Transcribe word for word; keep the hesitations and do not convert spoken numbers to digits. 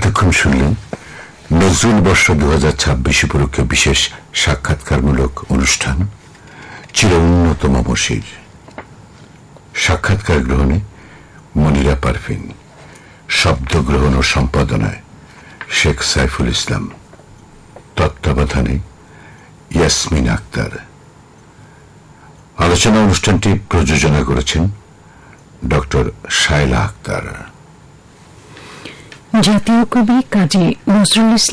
এতক্ষণ শুনলেন নজরুল বর্ষ দু হাজার ছাব্বিশ উপলক্ষে বিশেষ সাক্ষাৎকারমূলক অনুষ্ঠান চির উন্নত মমশির। সাক্ষাৎকার গ্রহণে মনিরা পারভিন, শব্দ গ্রহণ ও সম্পাদনায় শেখ সাইফুল ইসলাম, তত্ত্বাবধানে ইয়াসমিন আক্তার। আলোচনা অনুষ্ঠানটি প্রযোজনা করেছেন ডক্টর শায়লা আক্তার। জাতীয় কবি কাজী নজরুল ইসলাম